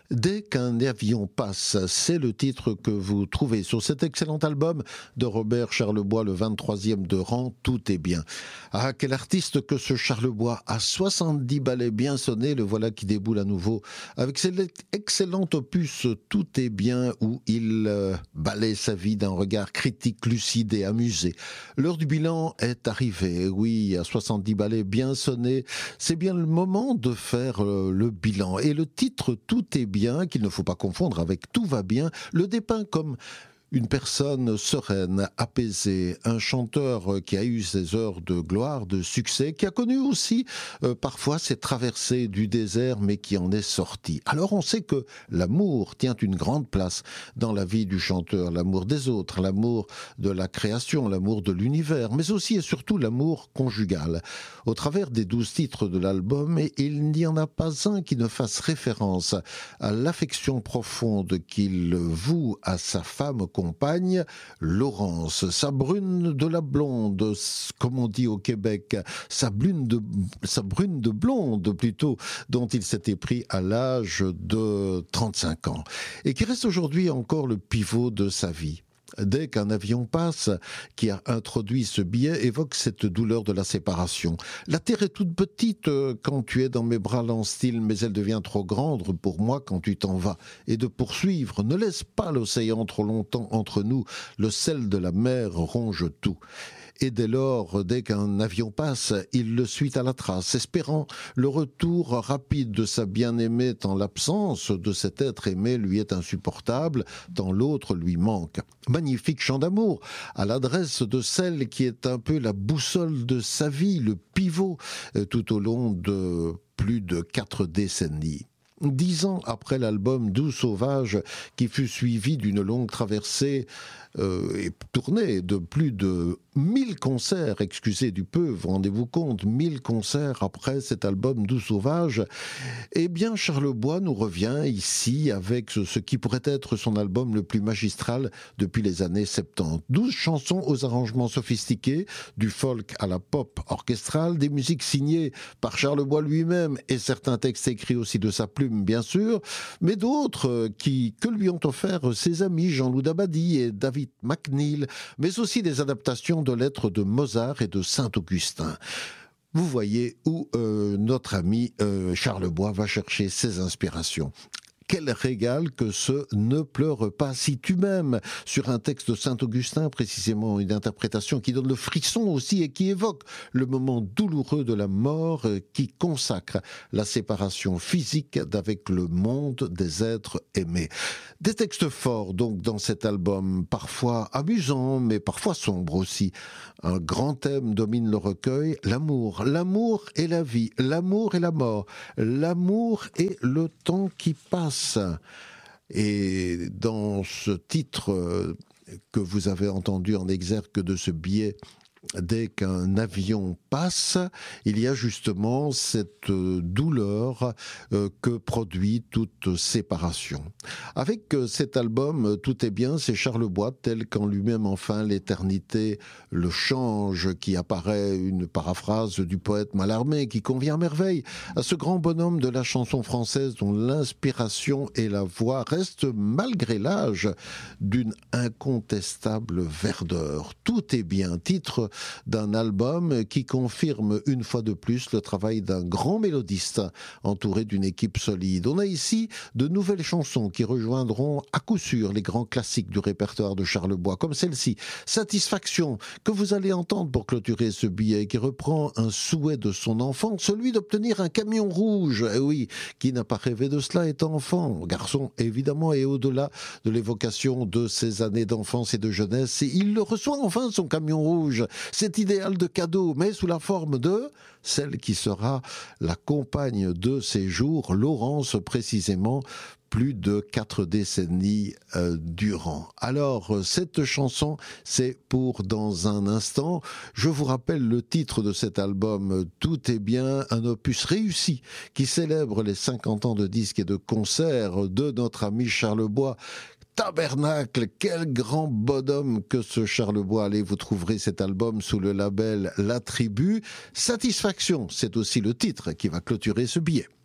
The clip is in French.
Dès qu'un avion passe, c'est le titre que vous trouvez sur cet excellent album de Robert Charlebois, le 23e de rang, Tout est bien. Ah, quel artiste que ce Charlebois, à 70 ballets bien sonnés, le voilà qui déboule à nouveau avec cet excellent opus Tout est bien, où il balaie sa vie d'un regard critique, lucide et amusé. L'heure du bilan est arrivée, oui, à 70 ballets bien sonnés, c'est bien le moment de faire le bilan. Et le titre Tout est bien, qu'il ne faut pas confondre avec Tout va bien, le dépeint comme une personne sereine, apaisée, un chanteur qui a eu ses heures de gloire, de succès, qui a connu aussi parfois ses traversées du désert, mais qui en est sorti. Alors on sait que l'amour tient une grande place dans la vie du chanteur, l'amour des autres, l'amour de la création, l'amour de l'univers, mais aussi et surtout l'amour conjugal. Au travers des 12 titres de l'album, il n'y en a pas un qui ne fasse référence à l'affection profonde qu'il voue à sa femme compagne, Laurence, sa brune de la blonde, comme on dit au Québec, sa brune de blonde plutôt, dont il s'était pris à l'âge de 35 ans, et qui reste aujourd'hui encore le pivot de sa vie. Dès qu'un avion passe, qui a introduit ce billet, évoque cette douleur de la séparation. La terre est toute petite quand tu es dans mes bras, lance-t-il, mais elle devient trop grande pour moi quand tu t'en vas. Et de poursuivre, ne laisse pas l'océan trop longtemps entre nous, le sel de la mer ronge tout. Et dès lors, dès qu'un avion passe, il le suit à la trace, espérant le retour rapide de sa bien-aimée, tant l'absence de cet être aimé lui est insupportable, tant l'autre lui manque. Magnifique chant d'amour à l'adresse de celle qui est un peu la boussole de sa vie, le pivot tout au long de plus de 4 décennies. 10 ans après l'album Doux Sauvage, qui fut suivi d'une longue traversée et tournée de plus de 1000 concerts, excusez du peu, vous rendez-vous compte, 1000 concerts après cet album Doux Sauvage, eh bien Charlebois nous revient ici avec ce qui pourrait être son album le plus magistral depuis les années 70. 12 chansons aux arrangements sophistiqués, du folk à la pop orchestrale, des musiques signées par Charlebois lui-même et certains textes écrits aussi de sa plume bien sûr, mais d'autres que lui ont offert ses amis Jean-Loup Dabadi et David McNeil, mais aussi des adaptations de lettres de Mozart et de Saint-Augustin. Vous voyez où notre ami Charlebois va chercher ses inspirations. Quel régal que ce Ne pleure pas si tu m'aimes, sur un texte de Saint-Augustin, précisément une interprétation qui donne le frisson aussi et qui évoque le moment douloureux de la mort qui consacre la séparation physique d'avec le monde des êtres aimés. Des textes forts donc dans cet album, parfois amusants mais parfois sombres aussi. Un grand thème domine le recueil, l'amour. L'amour et la vie, l'amour et la mort, l'amour et le temps qui passe. Et dans ce titre que vous avez entendu en exergue de ce billet, dès qu'un avion passe, il y a justement cette douleur que produit toute séparation. Avec cet album, Tout est bien, c'est Charlebois, tel qu'en lui-même enfin l'éternité le change, qui apparaît une paraphrase du poète Mallarmé, qui convient à merveille à ce grand bonhomme de la chanson française dont l'inspiration et la voix restent, malgré l'âge, d'une incontestable verdeur. Tout est bien, titre d'un album qui confirme une fois de plus le travail d'un grand mélodiste entouré d'une équipe solide. On a ici de nouvelles chansons qui rejoindront à coup sûr les grands classiques du répertoire de Charlebois, comme celle-ci, Satisfaction, que vous allez entendre pour clôturer ce billet, qui reprend un souhait de son enfant, celui d'obtenir un camion rouge. Eh oui, qui n'a pas rêvé de cela étant enfant, garçon évidemment, et au-delà de l'évocation de ses années d'enfance et de jeunesse, et il le reçoit enfin, son camion rouge. Cet idéal de cadeau, mais sous la forme de celle qui sera la compagne de ses jours, Laurence précisément, plus de 4 décennies durant. Alors, cette chanson, c'est pour dans un instant. Je vous rappelle le titre de cet album, Tout est bien, un opus réussi qui célèbre les 50 ans de disques et de concerts de notre ami Charlebois. Tabernacle, quel grand bonhomme que ce Charlebois. Allez, vous trouverez cet album sous le label La Tribu. Satisfaction, c'est aussi le titre qui va clôturer ce billet.